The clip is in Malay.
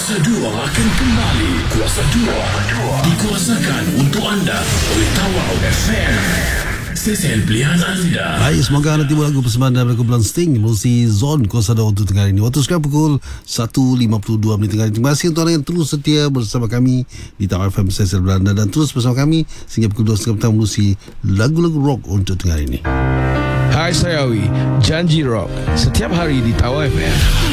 Kuasa 2 akan kembali. Kuasa 2 dikuasakan untuk anda oleh Tawau FM, stesen pilihan anda. Baik, semoga anda tiba lagu persembahan dari kumpulan Sting, Lucy Zone, Kuasa 2 untuk tengah ini. Waktu sekarang pukul 1.52 menit tengah ini. Terima kasih untuk anda yang terus setia bersama kami di Tawau FM stesen Belanda, dan terus bersama kami sehingga pukul 2.30 petang menerusi lagu-lagu rock untuk tengah ini. Hai, saya Awi, Janji Rock setiap hari di Tawau FM.